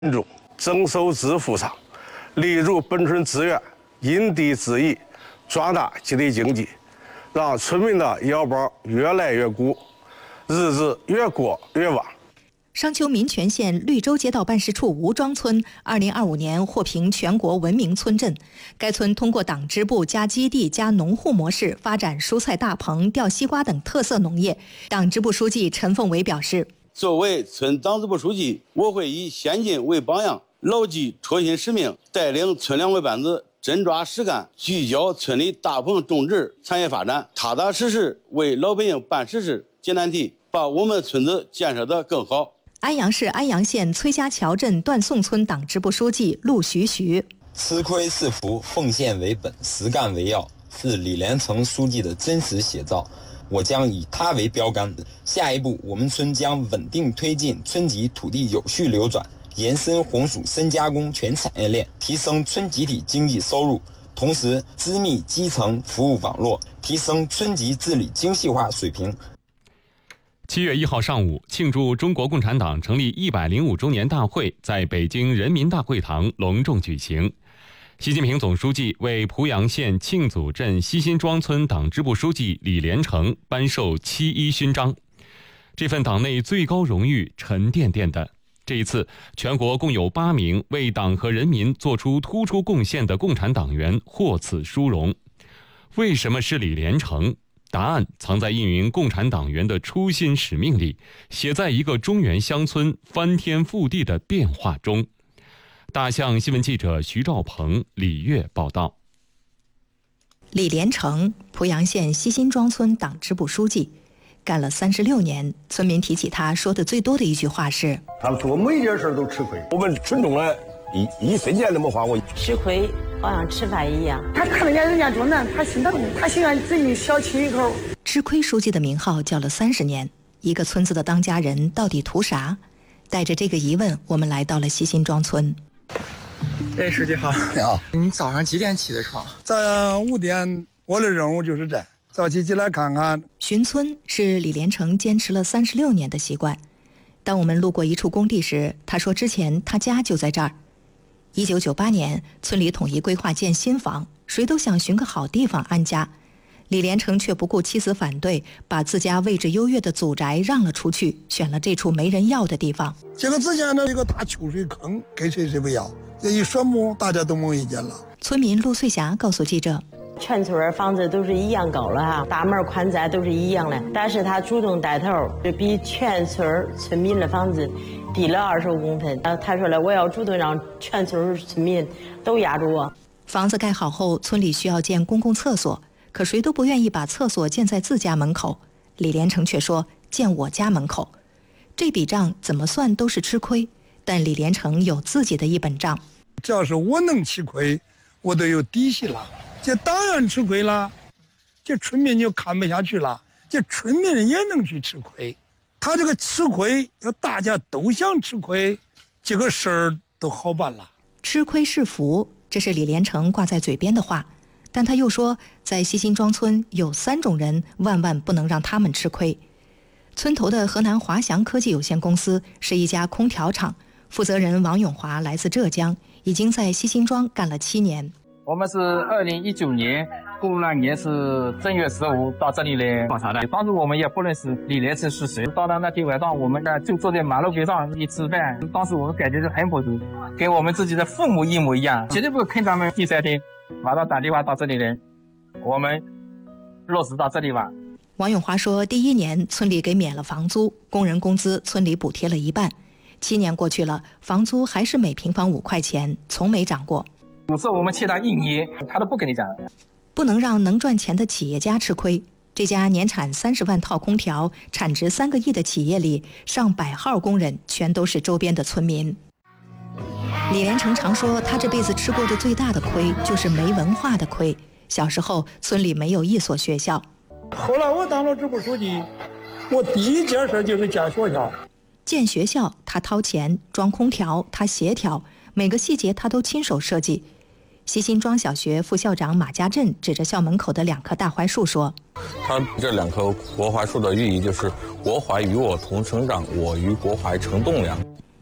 中征收支付上，力入本村资源，因地制宜，壮大基地经济，让村民的腰包越来越鼓，日子越过越旺。 商丘民权县绿洲街道办事处吴庄村2025年获评全国文明村镇。该村通过党支部加基地加农户模式发展蔬菜大棚、吊西瓜等特色农业。党支部书记陈凤伟表示， 作为村党支部书记，我会以先进为榜样，牢记初心使命，带领村两委班子真抓实干，聚焦村里大棚种植产业发展，踏踏实实为老百姓办实事、解难题，把我们村子建设得更好。 安阳市安阳县崔家桥镇段宋村党支部书记陆徐， 吃亏是福，奉献为本，实干为要，是李连成书记的真实写照。我将以它为标杆，下一步我们村将稳定推进村级土地有序流转，延伸红薯深加工全产业链，提升村集体经济收入，同时织密基层服务网络，提升村级治理精细化水平。 7月1号上午，庆祝中国共产党成立105周年大会在北京人民大会堂隆重举行。习近平总书记为濮阳县庆祖镇西辛庄村党支部书记李连成颁授7·1勋章。这份党内最高荣誉沉甸甸的。这一次，全国共有8名为党和人民做出突出贡献的共产党员获此殊荣。为什么是李连成？答案藏在一名共产党员的初心使命里，写在一个中原乡村翻天覆地的变化中。大象新闻记者徐兆鹏、李月报道。 李连成，濮阳县西辛庄村党支部书记，干了36年。村民提起他说的最多的一句话是： 他们做每件事都吃亏，我们群众呢一分钱都没花过。 吃亏好像吃饭一样， 他看得见人家多难，他心疼，他情愿自己小吃一口。 吃亏书记的名号叫了30年，一个村子的当家人到底图啥？带着这个疑问，我们来到了西辛庄村。 书记好。 你好。 你早上几点起的床？ 早上5点，我的任务就是这，早起来看看。 巡村是李连成坚持了36年的习惯。当我们路过一处工地时，他说之前他家就在这儿。1998年，村里统一规划建新房，谁都想寻个好地方安家。李连成却不顾妻子反对，把自家位置优越的祖宅让了出去，选了这处没人要的地方。 这个之前的这个大秋水坑，给谁不要？这一宣布，大家都没意见了。 村民陆翠霞告诉记者， 全村房子都是一样高了哈，大门宽窄都是一样的，但是他主动带头，比全村村民的房子低了25公分。他说了，我要主动让全村村民都压住我。 房子盖好后，村里需要建公共厕所，可谁都不愿意把厕所建在自家门口。李连成却说建我家门口。这笔账怎么算都是吃亏，但李连成有自己的一本账。 只要是我能吃亏，我都有底气了。这当然吃亏了，这村民就看不下去了，这村民也能去吃亏。他这个吃亏，要大家都想吃亏，这个事儿都好办了。 吃亏是福，这是李连成挂在嘴边的话，但他又说，在西辛庄村有3种人，万万不能让他们吃亏。村头的河南华翔科技有限公司是一家空调厂，负责人王永华来自浙江，已经在西辛庄干了7年。 我们是2019年过那年是正月15到这里来考察的，当时我们也不认识李连成是谁。到了那天晚上，我们呢就坐在马路边上一吃饭，当时我们感觉是很不足，跟我们自己的父母一模一样，绝对不坑他们。第3天马上打电话到这里来，我们落实到这里吧。 王永华说，第1年村里给免了房租，工人工资村里补贴了1半。7年过去了，房租还是每平方5块钱，从没涨过。 有时候我们欠他1年，他都不跟你讲。 不能让能赚钱的企业家吃亏。这家年产30万套空调、产值3个亿的企业里，上百号工人全都是周边的村民。李连成常说，他这辈子吃过的最大的亏就是没文化的亏。小时候，村里没有一所学校。 后来我当了支部书记，我第一件事就是建学校。 建学校，他掏钱；装空调，他协调，每个细节他都亲手设计。西辛庄小学副校长马家镇指着校门口的2棵大槐树说：“ 他这2棵国槐树的寓意就是国槐与我同成长，我与国槐成栋梁。”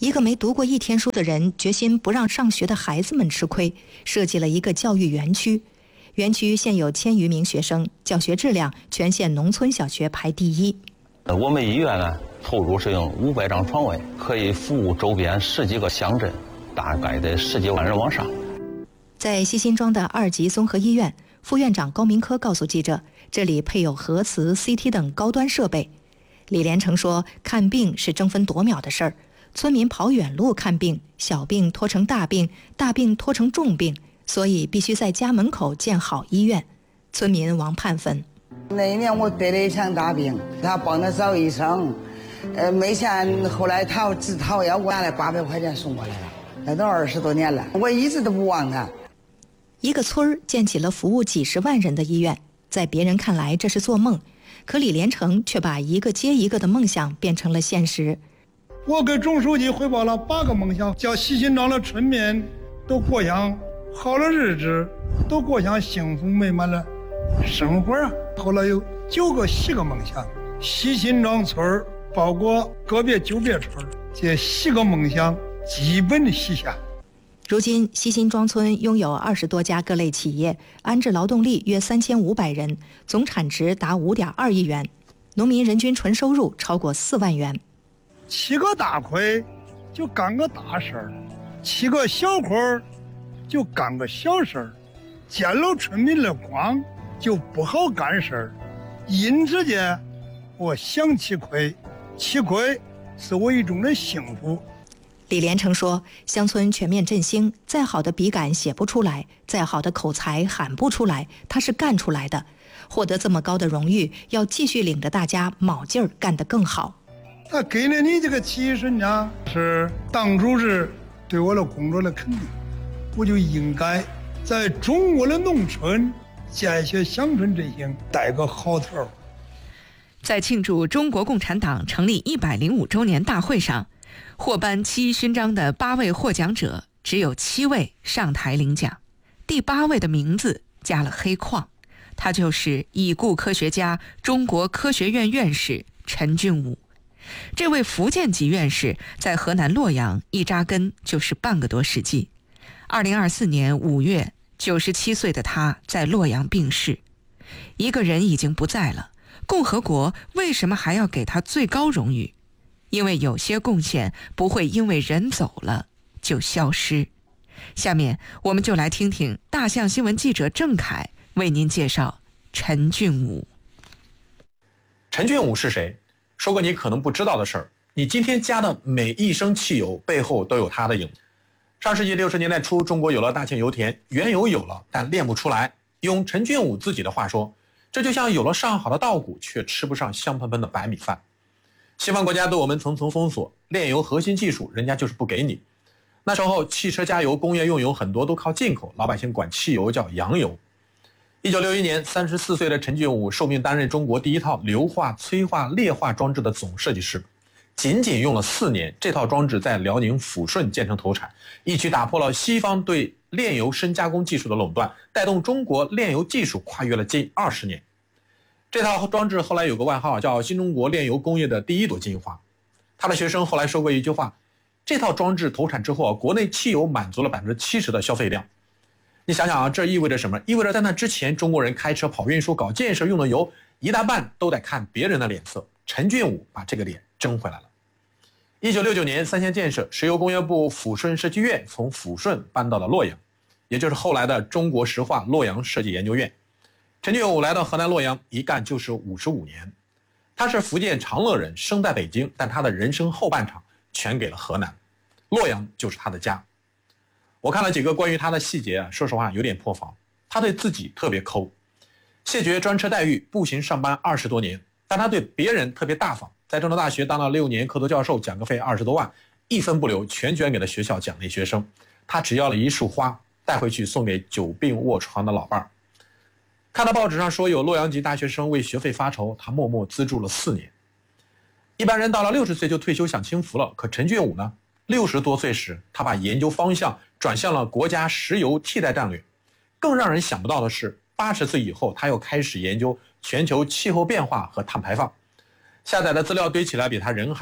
一个没读过一天书的人，决心不让上学的孩子们吃亏，设计了一个教育园区。园区现有1000余名学生，教学质量全县农村小学排第1。 我们医院呢，投入使用500张床位，可以服务周边10几个乡镇，大概的10几万人往上。 在西辛庄的2级综合医院，副院长高明科告诉记者，这里配有核磁、CT 等高端设备。李连成说，看病是争分夺秒的事儿，村民跑远路看病，小病拖成大病，大病拖成重病，所以必须在家门口建好医院。村民王盼芬： 那一年我得了一场大病，他帮着找医生，没钱，后来他自掏腰拿来800块钱送过来了，那都20多年了，我一直都不忘他。 一个村儿建起了服务几十万人的医院，在别人看来这是做梦，可李连成却把一个接一个的梦想变成了现实。 我给总书记汇报了8个梦想，叫西辛庄的村民都过上好的日子，都过上幸福美满的生活。后来有9个10个梦想，西辛庄村包括个别9别村，这10个梦想基本实现。 如今西辛庄村拥有20多家各类企业，安置劳动力约3500人，总产值达5.2亿元，农民人均纯收入超过4万元。 吃个大亏就干个大事儿，吃个小亏就干个小事儿，见了村民的光就不好干事儿。因此间，我想吃亏，吃亏是我一种的幸福。 李连成说，乡村全面振兴，再好的笔杆写不出来，再好的口才喊不出来，他是干出来的。获得这么高的荣誉，要继续领着大家卯劲儿干得更好。 他给了你这个启示呢，是党组织对我的工作的肯定，我就应该在中国的农村建设乡村振兴带个好头。 在庆祝中国共产党成立105周年大会上，获颁7一勋章的8位获奖者，只有7位上台领奖。第8位的名字加了黑框，他就是已故科学家、中国科学院院士陈俊武。这位福建籍院士在河南洛阳一扎根就是半个多世纪。2024年5月，97岁的他在洛阳病逝。一个人已经不在了，共和国为什么还要给他最高荣誉？因为有些贡献不会因为人走了就消失。下面我们就来听听大象新闻记者郑凯为您介绍陈俊武。 陈俊武是谁？说个你可能不知道的事儿，你今天加的每一升汽油背后都有他的影子。上世纪60年代初，中国有了大庆油田，原油有了，但炼不出来。用陈俊武自己的话说，这就像有了上好的稻谷，却吃不上香喷喷的白米饭。西方国家对我们层层封锁，炼油核心技术人家就是不给你。那时候汽车加油、工业用油很多都靠进口，老百姓管汽油叫洋油。1961年，34岁的陈俊武受命担任中国第一套硫化、催化、劣化装置的总设计师。仅仅用了4年，这套装置在辽宁抚顺建成投产，一举打破了西方对炼油深加工技术的垄断，带动中国炼油技术跨越了近20年。这套装置后来有个外号叫新中国炼油工业的第一朵金花。他的学生后来说过一句话，这套装置投产之后，国内汽油满足了70%的消费量。你想想啊，这意味着什么？意味着在那之前，中国人开车跑运输、搞建设用的油，一大半都得看别人的脸色。陈俊武把这个脸争回来了。1969年，三线建设，石油工业部抚顺设计院从抚顺搬到了洛阳，也就是后来的中国石化洛阳设计研究院。陈俊武来到河南洛阳，一干就是55年。他是福建长乐人，生在北京，但他的人生后半场全给了河南，洛阳就是他的家。我看了几个关于他的细节说实话有点破防。他对自己特别抠，谢绝专车待遇，步行上班20多年，但他对别人特别大方。在郑州大学当了6年客座教授，讲课费20多万，一分不留，全捐给了学校奖励学生。他只要了一束花，带回去送给久病卧床的老伴儿。看到报纸上说有洛阳籍大学生为学费发愁，他默默资助了4年。一般人到了60岁就退休享清福了，可陈俊武呢？60多岁时，他把研究方向转向了国家石油替代战略。更让人想不到的是，80岁以后，他又开始研究全球气候变化和碳排放。下载的资料堆起来比他人还高。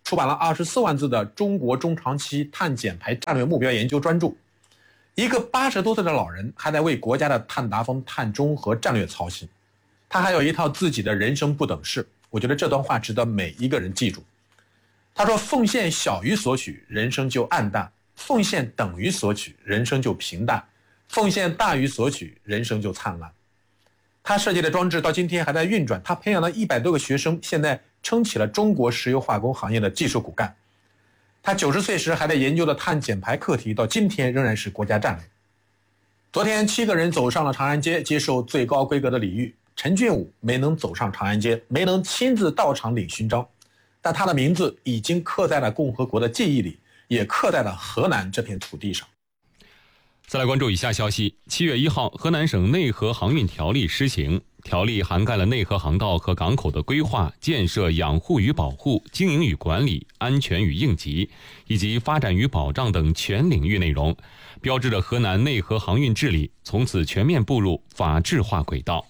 出版了24万字的《中国中长期碳减排战略目标研究》专著。一个80多岁的老人还在为国家的碳达峰、碳中和战略操心，他还有一套自己的人生不等式。我觉得这段话值得每一个人记住。他说：奉献小于索取，人生就暗淡；奉献等于索取，人生就平淡；奉献大于索取，人生就灿烂。他设计的装置到今天还在运转，他培养了100多个学生，现在撑起了中国石油化工行业的技术骨干。他90岁时还在研究的碳减排课题，到今天仍然是国家战略。昨天7个人走上了长安街，接受最高规格的礼遇。陈俊武没能走上长安街，没能亲自到场领勋章，但他的名字已经刻在了共和国的记忆里，也刻在了河南这片土地上。 再来关注以下消息。7月1号，河南省内河航运条例施行。条例涵盖了内河航道和港口的规划、建设、养护与保护、经营与管理、安全与应急，以及发展与保障等全领域内容，标志着河南内河航运治理从此全面步入法治化轨道。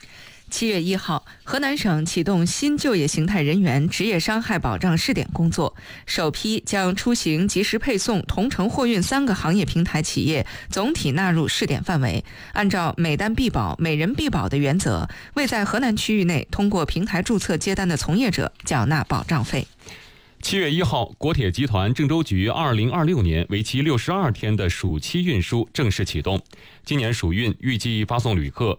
7月1号，河南省启动新就业形态人员职业伤害保障试点工作，首批将出行即时配送、同城货运3个行业平台企业总体纳入试点范围，按照每单必保、每人必保的原则，为在河南区域内通过平台注册接单的从业者缴纳保障费。 7月1号，国铁集团郑州局2026年为期62天的暑期运输正式启动。今年暑运预计发送旅客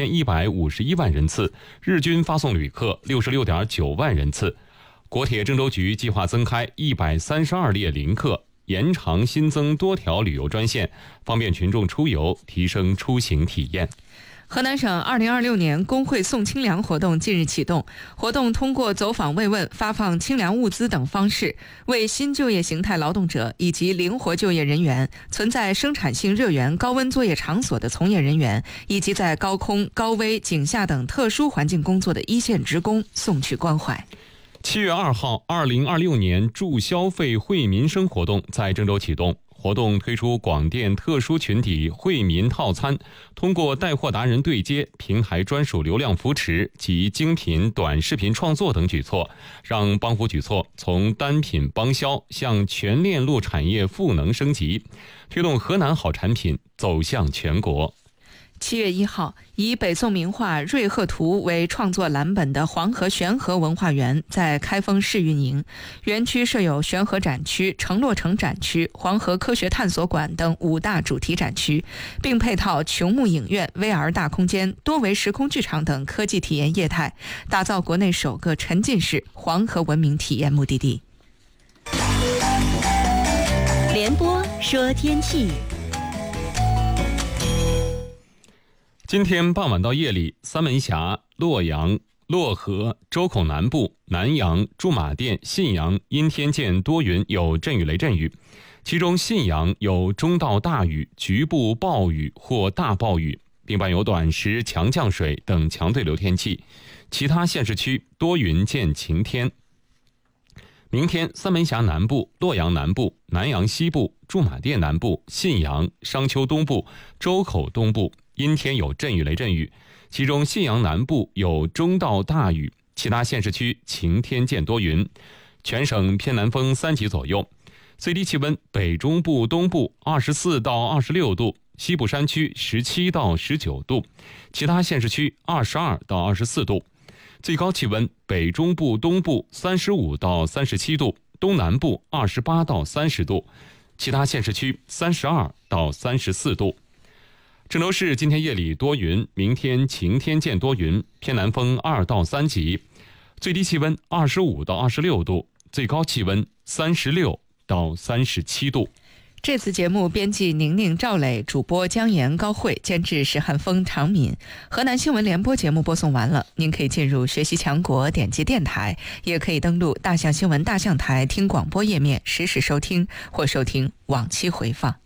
4151万人次，日均发送旅客66.9万人次。国铁郑州局计划增开132列临客，延长新增多条旅游专线，方便群众出游，提升出行体验。 河南省2026年工会送清凉活动近日启动，活动通过走访慰问、发放清凉物资等方式，为新就业形态劳动者以及灵活就业人员、存在生产性热源高温作业场所的从业人员，以及在高空、高危、井下等特殊环境工作的一线职工送去关怀。 7月2号，2026年助消费惠民生活动在郑州启动。活动推出广电特殊群体惠民套餐，通过带货达人对接、平台专属流量扶持及精品短视频创作等举措，让帮扶举措从单品帮销向全链路产业赋能升级，推动河南好产品走向全国。 7月1号，以北宋名画《瑞鹤图》为创作蓝本的黄河玄河文化园在开封试运营，园区设有玄河展区、城洛城展区、黄河科学探索馆等5大主题展区，并配套琼木影院、VR 大空间、多维时空剧场等科技体验业态，打造国内首个沉浸式黄河文明体验目的地。 联播说天气。 今天傍晚到夜里，三门峡、洛阳、漯河、周口南部、南阳、驻马店、信阳阴天见多云，有阵雨雷阵雨，其中信阳有中到大雨，局部暴雨或大暴雨，并伴有短时强降水等强对流天气，其他县市区多云见晴天。明天，三门峡南部、洛阳南部、南阳西部、驻马店南部、信阳、商丘东部、周口东部阴天有阵雨雷阵雨，其中信阳南部有中到大雨，其他县市区晴天见多云，全省偏南风3级左右。最低气温，北中部东部24到26度，西部山区17到19度，其他县市区22到24度。最高气温，北中部东部35到37度，东南部28到30度，其他县市区32到34度。郑州市今天夜里多云，明天晴天见多云，偏南风2到3级，最低气温25到26度，最高气温36到37度。 这次节目编辑宁宁、赵磊，主播姜岩、高慧，监制石汉峰、常敏。河南新闻联播节目播送完了，您可以进入学习强国，点击电台，也可以登录大象新闻大象台听广播页面实时收听或收听往期回放。